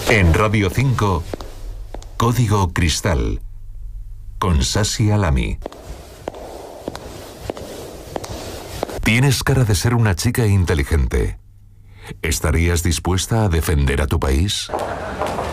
En Radio 5, Código Cristal, con Sasi Alami. Tienes cara de ser una chica inteligente. ¿Estarías dispuesta a defender a tu país?